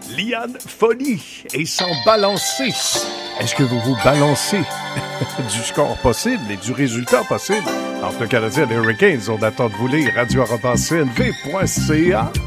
Liane Folly et sans balancer. Est-ce que vous vous balancez du score possible et du résultat possible entre le Canadien et les Hurricanes? On attend de vous lire radio-cnv.ca.